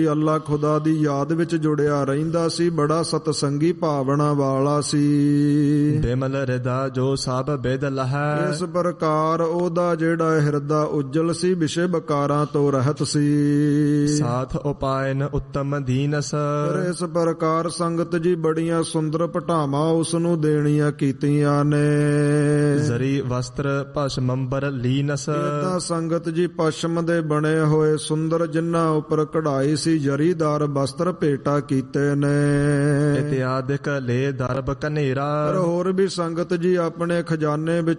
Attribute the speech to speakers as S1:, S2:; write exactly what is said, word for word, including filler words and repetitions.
S1: ਅੱਲਾ ਖੁਦਾ ਦੀ ਯਾਦ ਵਿੱਚ ਜੁੜਿਆ ਰਹਿੰਦਾ ਸੀ, ਬੜਾ ਸਤਸੰਗੀ ਭਾਵਨਾ ਵਾਲਾ ਸੀ।
S2: ਬਿਮਲ ਹਿਰਦਾ ਜੋ ਸਭ ਬਿਦ ਲਹੈ,
S1: ਇਸ ਪ੍ਰਕਾਰ ਉਹਦਾ ਜਿਹੜਾ ਹਿਰਦਾ ਉਜਲ ਸੀ, ਵਿਸ਼ੇ ਵਿਕਾਰਾਂ ਤੋਂ ਰਹਿਤ ਸੀ।
S2: ਸਾਥ ਉਪਾਇਨ ਉੱਤਮ ਦੀਨਸ,
S1: ਫਿਰ ਇਸ ਪ੍ਰਕਾਰ ਸੰਗਤ ਜੀ ਬੜੀਆਂ ਸੁੰਦਰ ਭਟਾਵਾਂ ਉਸ ਨੂੰ ਦੇਣੀਆਂ ਕੀਤੀਆਂ ਨੇ।
S2: ਜ਼ਰੀ ਵਸਤਰ ਭਸਮੰਬਰ ਲੀਨਸ,
S1: ਏਦਾਂ ਸੰਗਤ ਜੀ ਪਸ਼ਮ ਦੇ ਬਣੇ ਹੋਏ ਸੁੰਦਰ ਜਿਨ੍ਹਾਂ ਉੱਪਰ ਕਢਾਈ ਸੀ ਜਰੀਦਾਰ ਵਸਤਰ ਭੇਟਾ ਕੀਤੇ ਨੇ।
S2: ਇਤਿਆਦਿਕ ਲੈ ਦਰਬ ਕਨੇਰਾ,
S1: ਪਰ ਹੋਰ ਵੀ ਸੰਗਤ ਜੀ ਆਪਣੇ ਖਜ਼ਾਨੇ ਵਿੱਚ